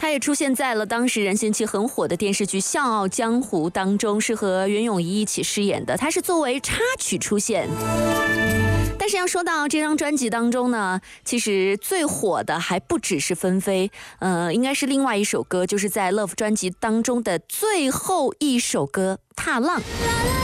他也出现在了当时人嫌弃很火的电视剧《笑傲江湖》当中，是和袁咏仪一起饰演的，他是作为插曲出现。但是要说到这张专辑当中呢，其实最火的还不只是纷飞，应该是另外一首歌，就是在 Love 专辑当中的最后一首歌《踏浪》。